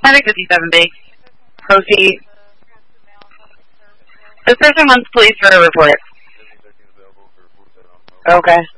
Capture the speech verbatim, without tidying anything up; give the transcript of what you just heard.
Traffic fifty-seven B. Proceed. This person wants police for a report. Okay.